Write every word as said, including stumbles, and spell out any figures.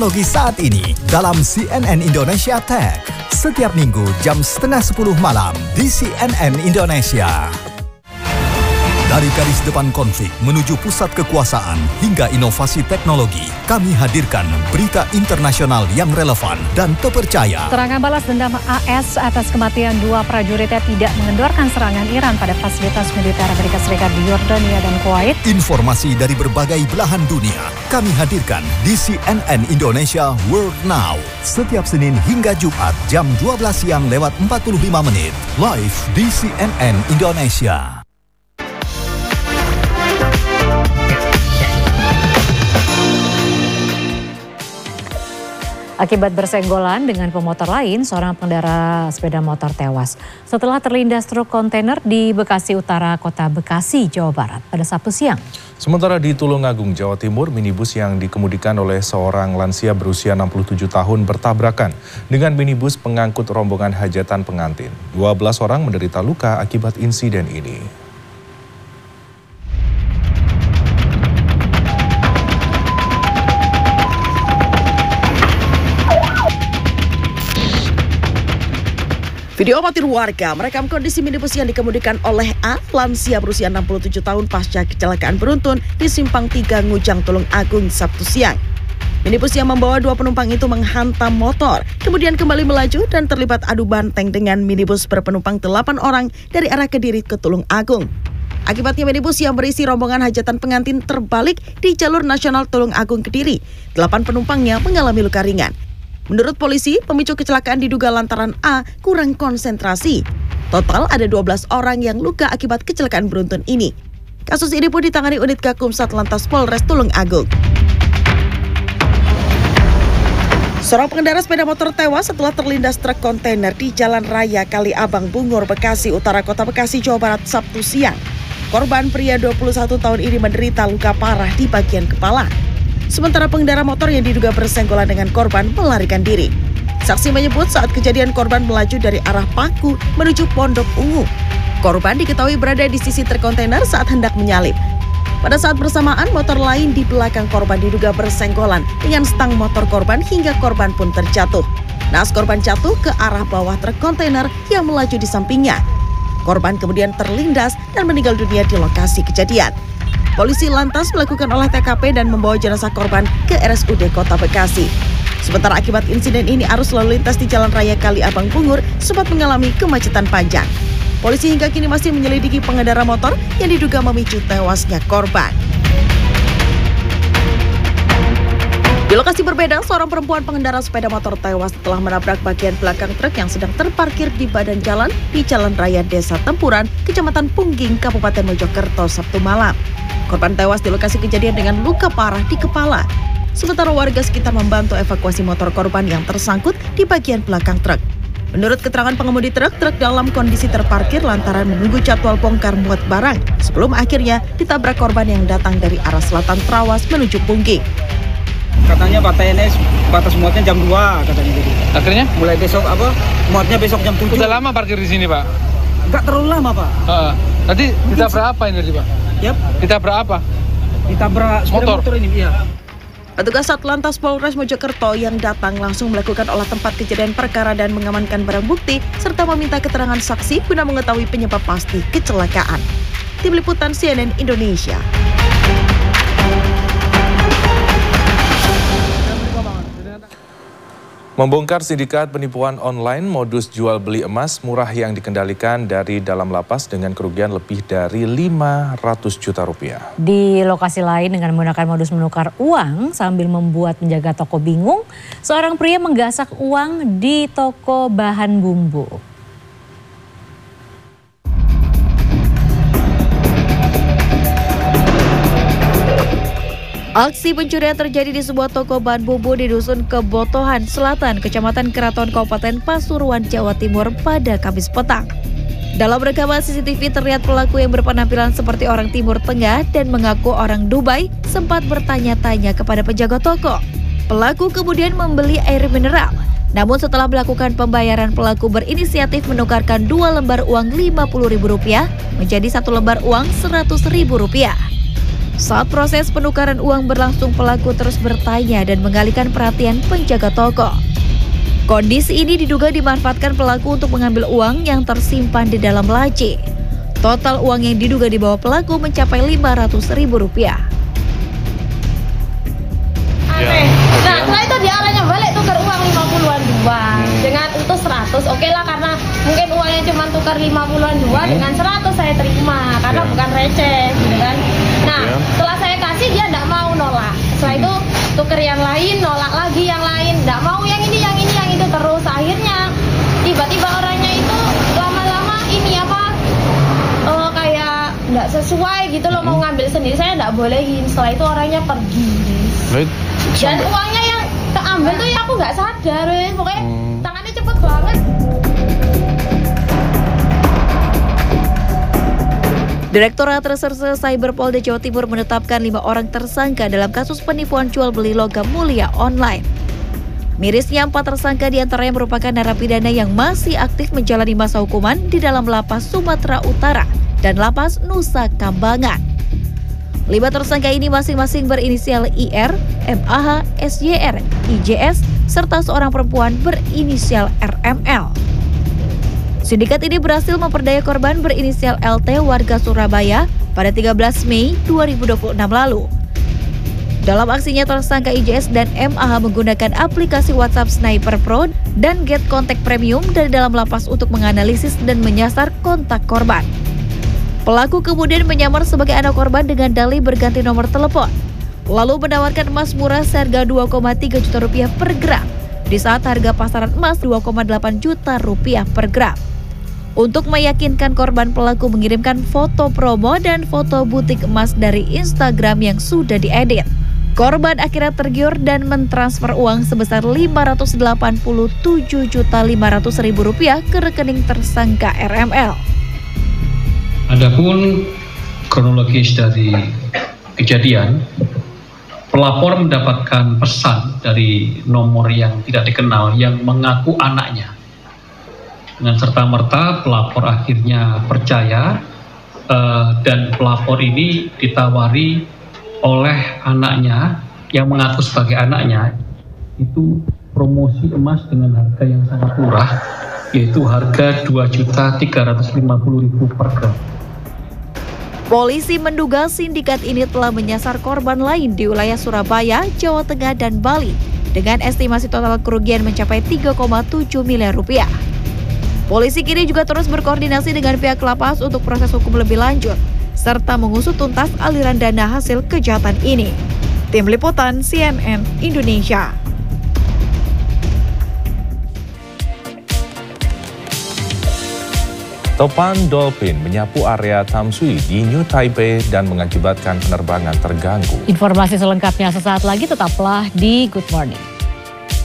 Teknologi saat ini dalam C N N Indonesia Tech. Setiap minggu jam setengah sepuluh malam di C N N Indonesia. Dari garis depan konflik menuju pusat kekuasaan hingga inovasi teknologi, kami hadirkan berita internasional yang relevan dan terpercaya. Serangan balas dendam A S atas kematian dua prajuritnya tidak mengendorkan serangan Iran pada fasilitas militer Amerika Serikat di Yordania dan Kuwait. Informasi dari berbagai belahan dunia kami hadirkan di C N N Indonesia World Now. Setiap Senin hingga Jumat jam dua belas siang lewat empat puluh lima menit. Live di C N N Indonesia. Akibat bersenggolan dengan pemotor lain, seorang pengendara sepeda motor tewas setelah terlindas truk kontainer di Bekasi Utara, Kota Bekasi, Jawa Barat pada Sabtu siang. Sementara di Tulungagung, Jawa Timur, minibus yang dikemudikan oleh seorang lansia berusia enam puluh tujuh tahun bertabrakan dengan minibus pengangkut rombongan hajatan pengantin. dua belas orang menderita luka akibat insiden ini. Video amatir warga merekam kondisi minibus yang dikemudikan oleh A, lansia berusia enam puluh tujuh tahun pasca kecelakaan beruntun di Simpang tiga Ngujang, Tulungagung, Sabtu siang. Minibus yang membawa dua penumpang itu menghantam motor, kemudian kembali melaju dan terlibat adu banteng dengan minibus berpenumpang delapan orang dari arah Kediri ke Tulungagung. Akibatnya minibus yang berisi rombongan hajatan pengantin terbalik di jalur nasional Tulungagung Kediri. Delapan penumpangnya mengalami luka ringan. Menurut polisi, pemicu kecelakaan diduga lantaran A kurang konsentrasi. Total ada dua belas orang yang luka akibat kecelakaan beruntun ini. Kasus ini pun ditangani unit Gakum Satlantas Polres Tulungagung. Seorang pengendara sepeda motor tewas setelah terlindas truk kontainer di Jalan Raya Kali Abang Bungur, Bekasi Utara, Kota Bekasi, Jawa Barat, Sabtu siang. Korban pria dua puluh satu tahun ini menderita luka parah di bagian kepala. Sementara pengendara motor yang diduga bersenggolan dengan korban melarikan diri. Saksi menyebut saat kejadian korban melaju dari arah Paku menuju Pondok Ungu. Korban diketahui berada di sisi truk kontainer saat hendak menyalip. Pada saat bersamaan, motor lain di belakang korban diduga bersenggolan dengan stang motor korban hingga korban pun terjatuh. Naas korban jatuh ke arah bawah truk kontainer yang melaju di sampingnya. Korban kemudian terlindas dan meninggal dunia di lokasi kejadian. Polisi lantas melakukan olah T K P dan membawa jenazah korban ke R S U D Kota Bekasi. Sementara akibat insiden ini arus lalu lintas di Jalan Raya Kali Abang Bungur sempat mengalami kemacetan panjang. Polisi hingga kini masih menyelidiki pengendara motor yang diduga memicu tewasnya korban. Di lokasi berbeda, seorang perempuan pengendara sepeda motor tewas setelah menabrak bagian belakang truk yang sedang terparkir di badan jalan di Jalan Raya Desa Tempuran, Kecamatan Pungging, Kabupaten Mojokerto, Sabtu malam. Korban tewas di lokasi kejadian dengan luka parah di kepala. Sementara warga sekitar membantu evakuasi motor korban yang tersangkut di bagian belakang truk. Menurut keterangan pengemudi truk, truk dalam kondisi terparkir lantaran menunggu jadwal bongkar muat barang sebelum akhirnya ditabrak korban yang datang dari arah selatan Trawas menuju Pungging. Katanya batasnya batas muatnya jam dua katanya gitu. Akhirnya mulai besok apa? Muatnya besok jam tujuh. Udah lama parkir di sini, Pak? Enggak terlalu lama, Pak. Heeh. Tadi ditabrak apa ini tadi, Pak? Yap. Ditabrak apa? Ditabrak motor. motor ini, iya. Petugas Satlantas Polres Mojokerto yang datang langsung melakukan olah tempat kejadian perkara dan mengamankan barang bukti serta meminta keterangan saksi guna mengetahui penyebab pasti kecelakaan. Tim Liputan C N N Indonesia. Membongkar sindikat penipuan online modus jual beli emas murah yang dikendalikan dari dalam lapas dengan kerugian lebih dari lima ratus juta rupiah. Di lokasi lain dengan menggunakan modus menukar uang sambil membuat penjaga toko bingung, seorang pria menggasak uang di toko bahan bumbu. Aksi pencurian terjadi di sebuah toko bahan bumbu di Dusun Kebotohan Selatan, Kecamatan Keraton, Kabupaten Pasuruan, Jawa Timur pada Kamis petang. Dalam rekaman C C T V terlihat pelaku yang berpenampilan seperti orang Timur Tengah dan mengaku orang Dubai sempat bertanya-tanya kepada penjaga toko. Pelaku kemudian membeli air mineral. Namun setelah melakukan pembayaran, pelaku berinisiatif menukarkan dua lembar uang lima puluh ribu rupiah menjadi satu lembar uang seratus ribu rupiah. Saat proses penukaran uang berlangsung, pelaku terus bertanya dan mengalihkan perhatian penjaga toko. Kondisi ini diduga dimanfaatkan pelaku untuk mengambil uang yang tersimpan di dalam laci. Total uang yang diduga dibawa pelaku mencapai lima ratus ribu rupiah. Aneh. Nah, setelah itu dia arahnya balik tukar uang lima puluhan dua dengan utuh seratus. Oke lah, karena mungkin uangnya cuma tukar lima puluhan dua dengan seratus saya terima karena bukan receh gitu kan. Nah, setelah saya kasih dia enggak mau, nolak. Setelah itu tukar yang lain, nolak lagi yang lain, enggak mau yang ini, yang ini, yang itu terus. Akhirnya tiba-tiba orangnya itu lama-lama ini apa uh, kayak enggak sesuai gitu loh, mau ngambil sendiri, saya enggak bolehin. Setelah itu orangnya pergi. Dan uangnya yang keambil tuh ya aku nggak sadar, weh. Pokoknya hmm. tangannya cepet banget. Direktorat Reserse Cyber Polda Jawa Timur menetapkan lima orang tersangka dalam kasus penipuan jual beli logam mulia online. Mirisnya, empat tersangka diantaranya merupakan narapidana yang masih aktif menjalani masa hukuman di dalam Lapas Sumatera Utara dan Lapas Nusa Kambangan. Lima tersangka ini masing-masing berinisial I R, M A H, S Y R, I J S, serta seorang perempuan berinisial R M L. Sindikat ini berhasil memperdaya korban berinisial L T warga Surabaya pada tiga belas Mei dua ribu dua puluh enam lalu. Dalam aksinya, tersangka I J S dan M A H menggunakan aplikasi WhatsApp Sniper Pro dan Get Contact Premium dari dalam lapas untuk menganalisis dan menyasar kontak korban. Pelaku kemudian menyamar sebagai anak korban dengan dalih berganti nomor telepon, lalu menawarkan emas murah seharga dua koma tiga juta rupiah per gram, di saat harga pasaran emas dua koma delapan juta rupiah per gram. Untuk meyakinkan korban, pelaku mengirimkan foto promo dan foto butik emas dari Instagram yang sudah diedit. Korban akhirnya tergiur dan mentransfer uang sebesar lima ratus delapan puluh tujuh juta lima ratus ribu rupiah ke rekening tersangka R M L. Adapun kronologis dari kejadian, pelapor mendapatkan pesan dari nomor yang tidak dikenal yang mengaku anaknya. Dengan serta-merta pelapor akhirnya percaya uh, dan pelapor ini ditawari oleh anaknya yang mengaku sebagai anaknya itu promosi emas dengan harga yang sangat murah, yaitu harga dua juta tiga ratus lima puluh ribu per gram. Polisi menduga sindikat ini telah menyasar korban lain di wilayah Surabaya, Jawa Tengah, dan Bali dengan estimasi total kerugian mencapai tiga koma tujuh miliar rupiah. Polisi kini juga terus berkoordinasi dengan pihak lapas untuk proses hukum lebih lanjut, serta mengusut tuntas aliran dana hasil kejahatan ini. Tim Liputan C N N Indonesia. Topan Dolphin menyapu area Tamsui di New Taipei dan mengakibatkan penerbangan terganggu. Informasi selengkapnya sesaat lagi, tetaplah di Good Morning.